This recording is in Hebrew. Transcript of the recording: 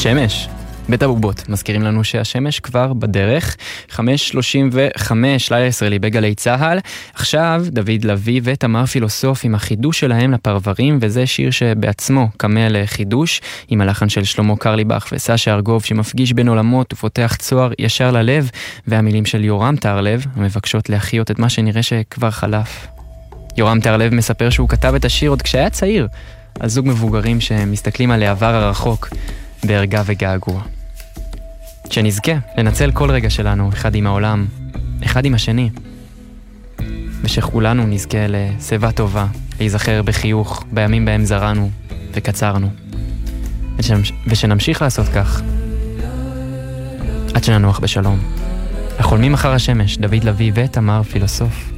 השמש. בית הבובות מזכירים לנו שהשמש כבר בדרך. 5:35 לילה ישראלי בגלי צהל. עכשיו דוד לוי ותמר פילוסוף עם החידוש שלהם לפרברים, וזה שיר שבעצמו קמה לחידוש, עם הלחן של שלמה קרליבך וסשה ארגוב שמפגיש בין עולמות ופותח צוהר ישר ללב, והמילים של יורם תהרלב המבקשות להחיות את מה שנראה שכבר חלף. יורם תהרלב מספר שהוא כתב את השיר עוד כשהיה צעיר, על זוג מבוגרים שמסתכלים על העבר הרחוק בהרגע וגעגוע. שנזכה לנצל כל רגע שלנו אחד עם העולם, אחד עם השני, ושכולנו נזכה לסביבה טובה, להיזכר בחיוך בימים בהם זרענו וקצרנו, ושנמשיך לעשות כך עד שננוח בשלום. החולמים אחר השמש, דוד לוי ותמר פילוסוף.